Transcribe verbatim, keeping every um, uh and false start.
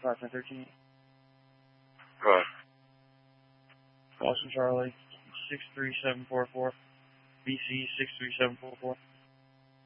five ten thirteen. Go ahead. Boston Charlie, six three seven four four. B C six three seven four four.